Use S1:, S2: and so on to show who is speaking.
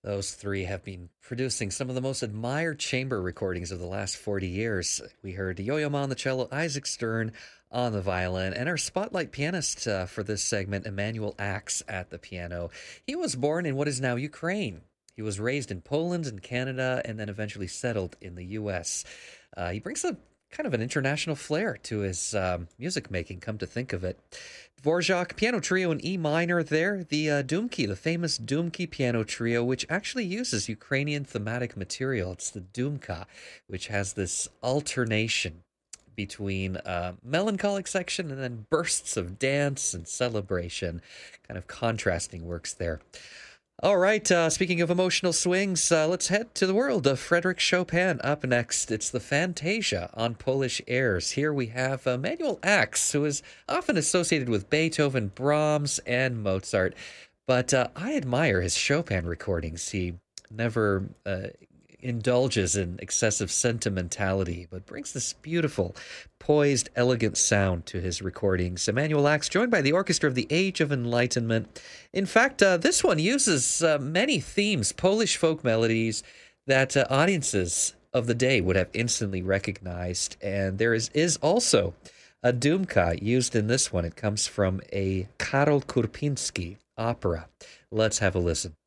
S1: Those three have been producing some of the most admired chamber recordings of the last 40 years. We heard Yo-Yo Ma on the cello, Isaac Stern on the violin, and our spotlight pianist for this segment, Emmanuel Ax, at the piano. He was born in what is now Ukraine. He was raised in Poland and Canada and then eventually settled in the U.S. He brings a kind of an international flair to his music making, come to think of it. Dvorak piano trio in E minor there, the Dumki, the famous Dumki piano trio, which actually uses Ukrainian thematic material. It's the Dumka, which has this alternation between melancholic section and then bursts of dance and celebration, kind of contrasting works there. All right, speaking of emotional swings, let's head to the world of Frederick Chopin. Up next, it's the Fantasia on Polish airs. Here we have Manuel Ax, who is often associated with Beethoven, Brahms, and Mozart. But I admire his Chopin recordings. He never indulges in excessive sentimentality, but brings this beautiful, poised, elegant sound to his recordings. Emmanuel Ax, joined by the orchestra of the Age of Enlightenment. In fact, this one uses many themes, Polish folk melodies that audiences of the day would have instantly recognized. And there is also a Dumka used in this one. It comes from a Karol Kurpinski opera. Let's have a listen.